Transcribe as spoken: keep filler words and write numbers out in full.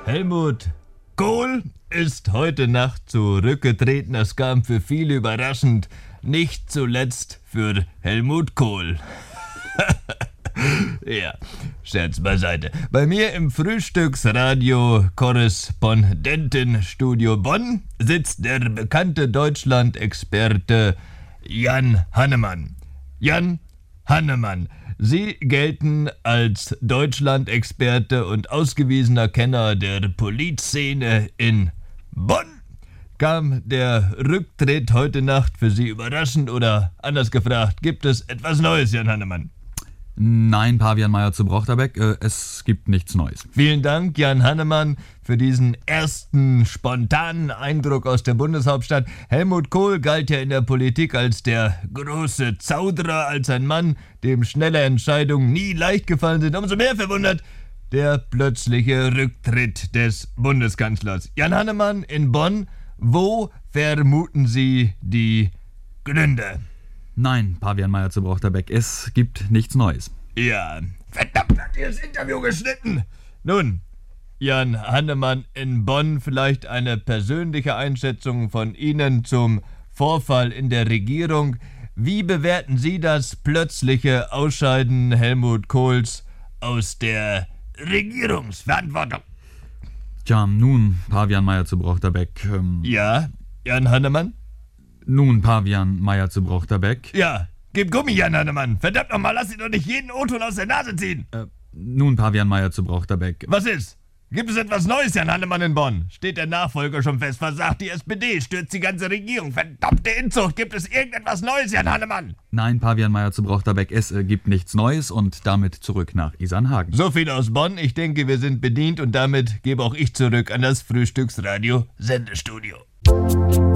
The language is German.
Helmut Kohl ist heute Nacht zurückgetreten. Das kam für viele überraschend, nicht zuletzt für Helmut Kohl. Ja, Scherz beiseite. Bei mir im Frühstücksradio-Korrespondentenstudio Bonn sitzt der bekannte Deutschland-Experte Jan Hannemann. Jan Hannemann, Sie gelten als Deutschland-Experte und ausgewiesener Kenner der Politszene in Bonn. Kam der Rücktritt heute Nacht für Sie überraschend oder anders gefragt, gibt es etwas Neues, Jan Hannemann? Nein, Pavian Meyer zu Brochterbeck, äh, es gibt nichts Neues. Vielen Dank, Jan Hannemann, für diesen ersten spontanen Eindruck aus der Bundeshauptstadt. Helmut Kohl galt ja in der Politik als der große Zauderer, als ein Mann, dem schnelle Entscheidungen nie leicht gefallen sind. Umso mehr verwundert der plötzliche Rücktritt des Bundeskanzlers. Jan Hannemann in Bonn, wo vermuten Sie die Gründe? Nein, Pavian Meyer zu Brochterbeck, es gibt nichts Neues. Ja, verdammt, hat ihr das Interview geschnitten? Nun, Jan Hannemann in Bonn, vielleicht eine persönliche Einschätzung von Ihnen zum Vorfall in der Regierung. Wie bewerten Sie das plötzliche Ausscheiden Helmut Kohls aus der Regierungsverantwortung? Tja, nun, Pavian Meyer zu Brochterbeck. Ähm, ja, Jan Hannemann? Nun, Pavian Meyer zu Brochterbeck. Ja, gib Gummi, Jan Hannemann. Verdammt nochmal, lass Sie doch nicht jeden O-Ton aus der Nase ziehen. Äh, nun, Pavian Meyer zu Brochterbeck. Was ist? Gibt es etwas Neues, Jan Hannemann in Bonn? Steht der Nachfolger schon fest? Versagt die S P D? Stürzt die ganze Regierung? Verdammte Inzucht! Gibt es irgendetwas Neues, Jan Hannemann? Nein, Pavian Meyer zu Brochterbeck, es äh, gibt nichts Neues und damit zurück nach Isernhagen. So viel aus Bonn. Ich denke, wir sind bedient und damit gebe auch ich zurück an das Frühstücksradio-Sendestudio.